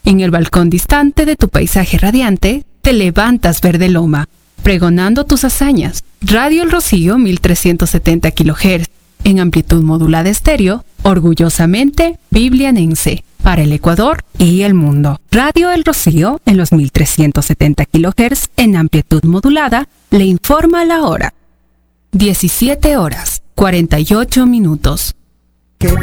En el balcón distante de tu paisaje radiante, te levantas verde loma, pregonando tus hazañas. Radio El Rocío 1370 kHz, en amplitud modulada estéreo, orgullosamente biblianense, para el Ecuador y el mundo. Radio El Rocío, en los 1370 kHz, en amplitud modulada, le informa la hora. 17 horas, 48 minutos.